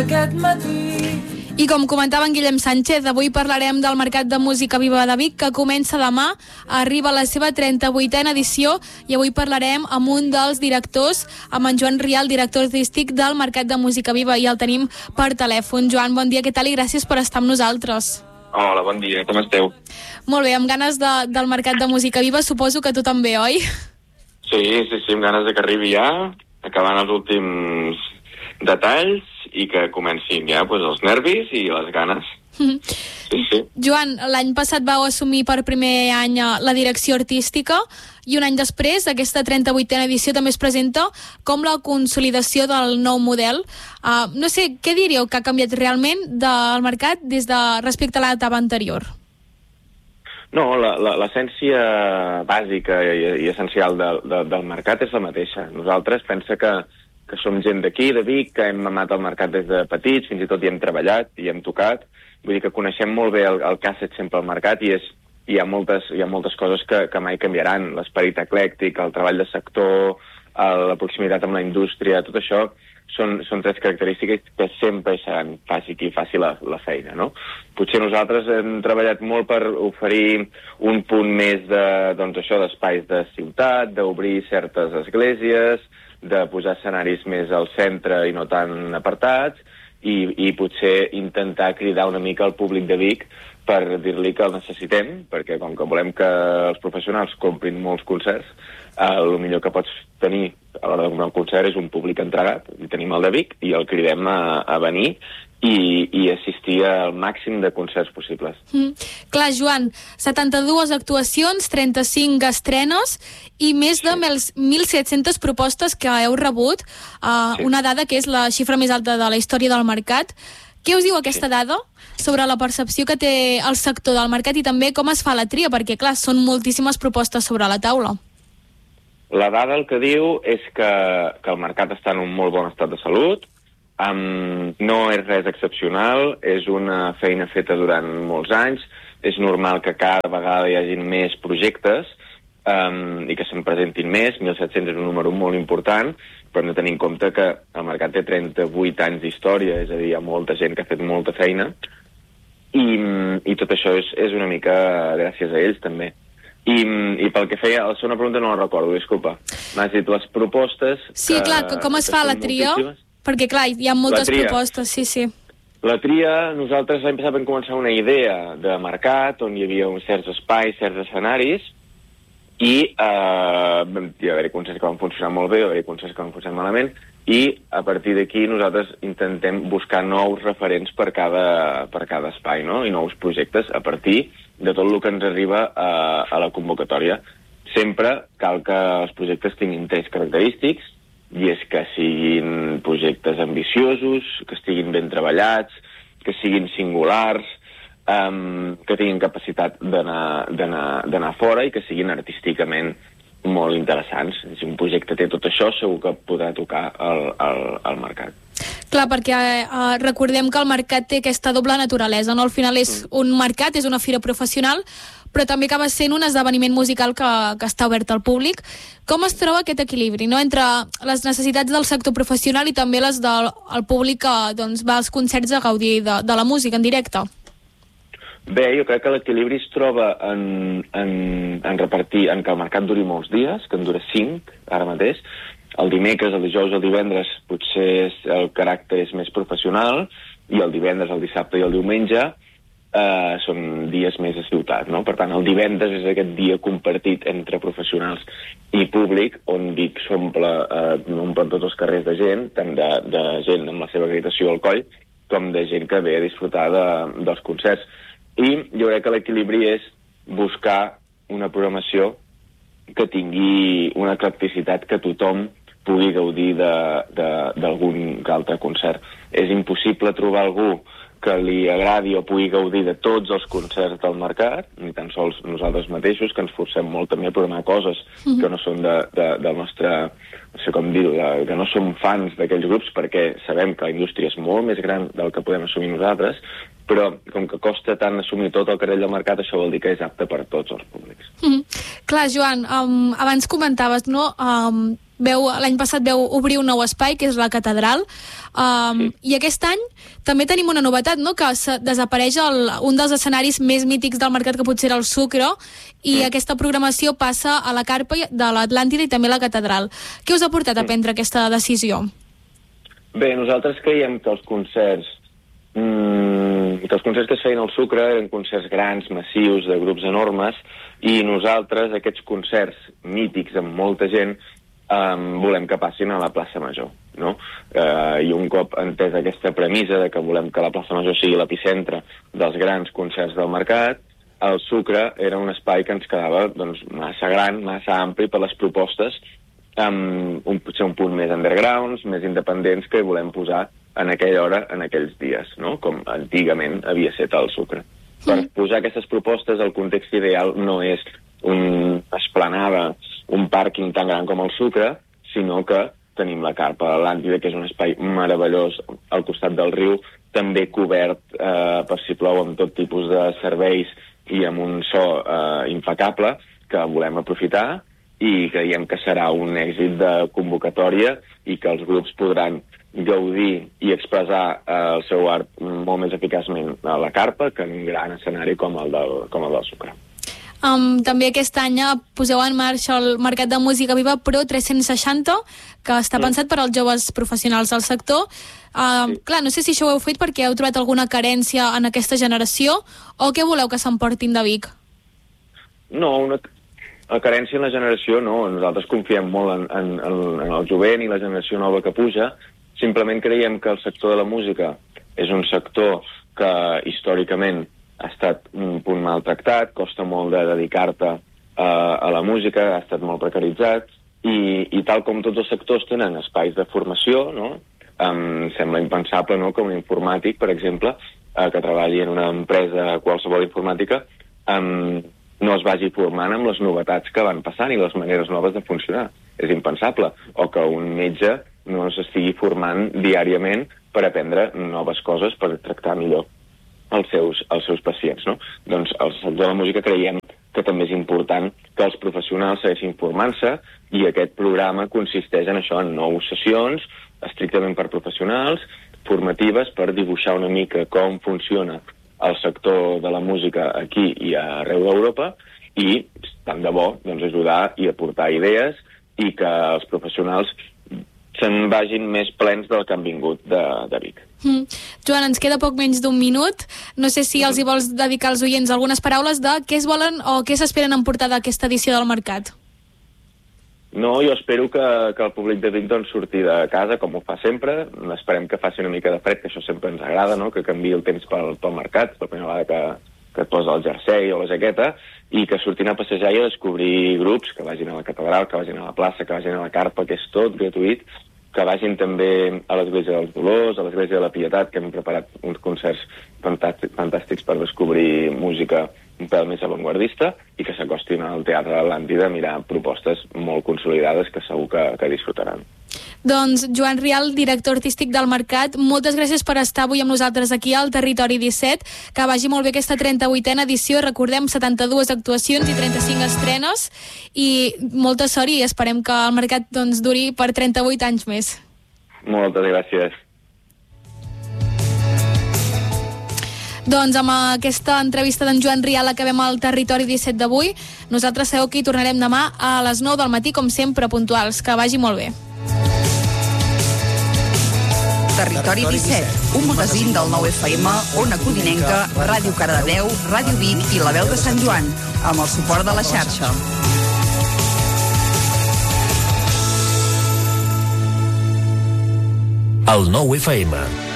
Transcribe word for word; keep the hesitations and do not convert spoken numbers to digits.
aquest matí. I com comentava en Guillem Sánchez, avui parlarem del Mercat de Música Viva de Vic, que comença demà, arriba a la seva trenta-vuitena edició, i avui parlarem amb un dels directors, amb en Joan Rial, director artístic del Mercat de Música Viva, i el tenim per telèfon. Joan, bon dia, què tal? I gràcies per estar amb nosaltres. Hola, bon dia, com esteu? Molt bé, amb ganes de, del Mercat de Música Viva, suposo que tu també, oi? Sí, sí, sí, amb ganes de que arribi ja, acabant els últims detalls, i que comencin ja pues, els nervis i les ganes. Sí, sí. Joan, l'any passat vau assumir per primer any la direcció artística i un any després, aquesta trenta-vuitena edició també es presenta com la consolidació del nou model. Uh, no sé, què diríeu que ha canviat realment del mercat des de respecte a l'etapa anterior? No, l'essència bàsica i, i essencial de, de, del mercat és la mateixa. Nosaltres pensa que que som gent d'aquí, de Vic, que hem amat el mercat des de petits, fins i tot hi hem treballat, hi hem tocat, vull dir que coneixem molt bé el, el que ha set sempre el mercat i, és, hi, ha moltes, hi ha moltes coses que, que mai canviaran, l'esperit eclèctic, el treball de sector, el, la proximitat amb la indústria, tot això són, són tres característiques que sempre seran fàcil i fàcil la, la feina, no? Potser nosaltres hem treballat molt per oferir un punt més de, doncs això, d'espais de ciutat, d'obrir certes esglésies, de posar escenaris més al centre i no tan apartats, i, i potser intentar cridar una mica al públic de Vic per dir-li que el necessitem, perquè com que volem que els professionals comprin molts concerts, eh, el millor que pots tenir a l'hora de comprar un concert és un públic entregat, i tenim el de Vic, i el cridem a, a venir i, i assistir al màxim de concerts possibles. Mm. Clar, Joan, setanta-dues actuacions, trenta-cinc estrenes i més de mil set-centes propostes que heu rebut, uh, sí. Una dada que és la xifra més alta de la història del mercat. Què us diu aquesta sí. dada sobre la percepció que té el sector del mercat i també com es fa la tria? Perquè, clar, són moltíssimes propostes sobre la taula. La dada el que diu és que, que el mercat està en un molt bon estat de salut, um, no és res excepcional, és una feina feta durant molts anys, és normal que cada vegada hi hagi més projectes um, i que se'n presentin més, mil set-cents és un número molt important, però hem de tenir en compte que el mercat té trenta-vuit anys d'història, és a dir, hi ha molta gent que ha fet molta feina, i, i tot això és, és una mica gràcies a ells també. I, i pel que feia, la segona pregunta no la recordo, disculpa. M'has dit les propostes... Sí, que, clar, com es fa la tria? Perquè, clar, hi ha moltes propostes, sí, sí. La tria, nosaltres l'any passat vam començar una idea de mercat on hi havia uns certs espais, certs escenaris, i eh, hi va haver concerts que van funcionar molt bé, hi va haver concerts que van funcionar malament, i a partir d'aquí nosaltres intentem buscar nous referents per cada, per cada espai, no? I nous projectes a partir de tot el que ens arriba a, a la convocatòria. Sempre cal que els projectes tinguin tres característics, i és que siguin projectes ambiciosos, que estiguin ben treballats, que siguin singulars, um, que tinguin capacitat d'anar fora i que siguin artísticament molt interessants. Si un projecte té tot això, segur que podrà tocar el, el, el mercat. Clar, perquè eh, recordem que el mercat té aquesta doble naturalesa, no? Al final és un mercat, és una fira professional, però també acaba sent un esdeveniment musical que, que està obert al públic. Com es troba aquest equilibri, no?, entre les necessitats del sector professional i també les del el públic que doncs, va als concerts a gaudir de, de la música en directe? Bé, jo crec que l'equilibri es troba en, en, en repartir, en que el mercat duri molts dies, que en dura cinc ara mateix. El dimecres, el dijous, el divendres potser és, el caràcter és més professional, i el divendres, el dissabte i el diumenge eh, són dies més a ciutat, no? Per tant, el divendres és aquest dia compartit entre professionals i públic, on Vic s'omple, eh, omplen tots els carrers de gent, tant de, de gent amb la seva acreditació al coll, com de gent que ve a disfrutar de, dels concerts. I jo crec que l'equilibri és buscar una programació que tingui una eclecticitat que tothom pugui gaudir d'algun altre concert. És impossible trobar algú que li agradi o pugui gaudir de tots els concerts del mercat, ni tan sols nosaltres mateixos, que ens forcem molt també a programar coses mm-hmm. que no són de, de, del nostre, no sé com dir-ho, que no som fans d'aquells grups, perquè sabem que la indústria és molt més gran del que podem assumir nosaltres, però com que costa tant assumir tot el carrell del mercat, això vol dir que és apte per a tots els públics. Mm-hmm. Clar, Joan, um, abans comentaves, no?, um, veu, l'any passat veu obrir un nou espai, que és la Catedral, um, sí. i aquest any també tenim una novetat, no?, que se, desapareix el, un dels escenaris més mítics del mercat, que potser era el Sucre, i mm. aquesta programació passa a la Carpa de l'Atlàntida i també a la Catedral. Què us ha portat mm. a prendre aquesta decisió? Bé, nosaltres creiem que els concerts mm, que els concerts que es feien al Sucre eren concerts grans, massius, de grups enormes, i nosaltres, aquests concerts mítics amb molta gent, um, volem que passin a la plaça Major, no? Uh, I un cop entès aquesta premissa de que volem que la plaça Major sigui l'epicentre dels grans concerts del mercat, el Sucre era un espai que ens quedava doncs, massa gran, massa ampli per les propostes, amb un, potser un punt més undergrounds, més independents, que volem posar en aquella hora, en aquells dies, no? Com antigament havia estat el Sucre. Mm. Per posar aquestes propostes, el context ideal no és un esplanada, un pàrquing tan gran com el Sucre, sinó que tenim la Carpa de l'Atlàntida, que és un espai meravellós al costat del riu, també cobert, eh, per si plou, amb tot tipus de serveis i amb un so eh, impecable, que volem aprofitar, i creiem que serà un èxit de convocatòria i que els grups podran gaudir i expressar eh, el seu art molt més eficaçment a la Carpa que en un gran escenari com el del, com el del Sucre. Um, també aquest any poseu en marxa el Mercat de Música Viva Pro tres-cents seixanta, que està pensat per als joves professionals del sector. Uh, sí. Clar, no sé si això ho heu fet perquè heu trobat alguna carència en aquesta generació o què voleu que s'emportin de Vic? No, una... La carència en la generació, no. Nosaltres confiem molt en, en, en el jovent i la generació nova que puja. Simplement creiem que el sector de la música és un sector que històricament ha estat un punt maltractat, costa molt de dedicar-te uh, a la música, ha estat molt precaritzat, i, i tal com tots els sectors tenen espais de formació, no? Um, sembla impensable, no?, que un informàtic, per exemple, uh, que treballi en una empresa qualsevol informàtica, um, no es vagi formant amb les novetats que van passant i les maneres noves de funcionar. És impensable. O que un metge no s'estigui formant diàriament per aprendre noves coses per tractar millor els seus, els seus pacients, no? Doncs al sector de la música creiem que també és important que els professionals segueixin formant-se, i aquest programa consisteix en això, en nou sessions estrictament per professionals, formatives, per dibuixar una mica com funciona el sector de la música aquí i arreu d'Europa, i tant de bo doncs, ajudar i aportar idees i que els professionals se'n vagin més plens del que han vingut de, de Vic. Mm. Joan, ens queda poc menys d'un minut. No sé si els hi vols dedicar als oients algunes paraules de què es volen o què s'esperen emportar d'aquesta edició del mercat. No, jo espero que, que el públic de Vic doncs, surti de casa, com ho fa sempre. Esperem que faci una mica de fred, que això sempre ens agrada, no?, que canviï el temps pel, pel mercat, la primera vegada que, que et posa el jersei o la jaqueta, i que surtin a passejar i a descobrir grups, que vagin a la Catedral, que vagin a la plaça, que vagin a la Carpa, que és tot gratuït, que vagin també a l'Església dels Dolors, a l'Església de la Pietat, que hem preparat uns concerts fantàstics per descobrir música un pèl més avantguardista, i que s'acostin al Teatre de l'Atlàntida a mirar propostes molt consolidades que segur que, que disfrutaran. Doncs Joan Rial, director artístic del Mercat, moltes gràcies per estar avui amb nosaltres aquí al Territori disset, que vagi molt bé aquesta trenta-vuitena edició, recordem setanta-dues actuacions i trenta-cinc estrenes, i molta sort, i esperem que el Mercat doncs, duri per trenta-vuit anys més. Moltes gràcies. Doncs amb aquesta entrevista d'en Joan Rial acabem el Territori disset d'avui. Nosaltres sabeu que hi tornarem demà a les nou del matí, com sempre, puntuals. Que vagi molt bé. Territori disset, un magazín del nou F M, Ona Codinenca, Ràdio Cardedeu, Ràdio Vic i La Veu de Sant Joan, amb el suport de la xarxa. El nou F M.